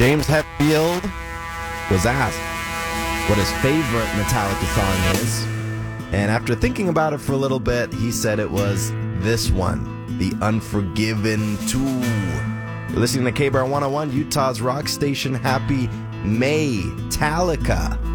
James Hetfield was asked what his favorite Metallica song is. And after thinking about it for a little bit, he said it was this one, The Unforgiven 2. You're listening to KBAR 101, Utah's rock station. Happy May, Metallica.